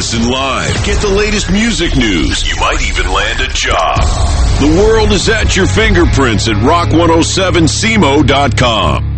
Listen live. Get the latest music news. You might even land a job. The world is at your fingerprints at rock107semo.com.